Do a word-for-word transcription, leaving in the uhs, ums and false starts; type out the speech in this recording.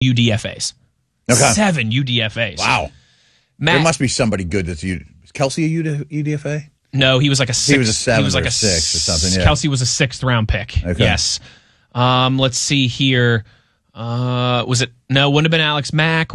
U D F As. Okay. Seven U D F As. Wow. Matt, there must be somebody good that's U. Is Kelsey a U D F A? No, he was like a sixth. He was a seventh he was like or a sixth or something. Yeah. Kelsey was a sixth round pick. Okay. Yes. Um, let's see here. Uh, was it? No, wouldn't have been Alex Mack.